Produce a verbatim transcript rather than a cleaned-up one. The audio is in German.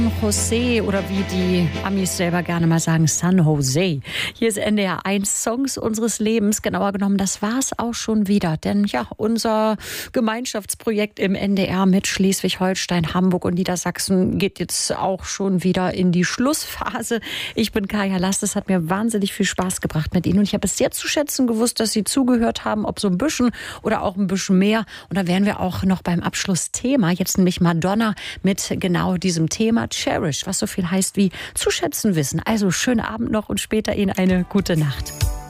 José oder wie die Amis selber gerne mal sagen, San Jose. Hier ist N D R eins, Songs unseres Lebens. Genauer genommen, das war's auch schon wieder. Denn ja, unser Gemeinschaftsprojekt im N D R mit Schleswig-Holstein, Hamburg und Niedersachsen geht jetzt auch schon wieder in die Schlussphase. Ich bin Kaya Last. Es hat mir wahnsinnig viel Spaß gebracht mit Ihnen. Und ich habe es sehr zu schätzen gewusst, dass Sie zugehört haben, ob so ein bisschen oder auch ein bisschen mehr. Und da wären wir auch noch beim Abschlussthema. Jetzt nämlich Madonna mit genau diesem Thema. Cherish, was so viel heißt wie zu schätzen wissen. Also schönen Abend noch und später Ihnen eine gute Nacht.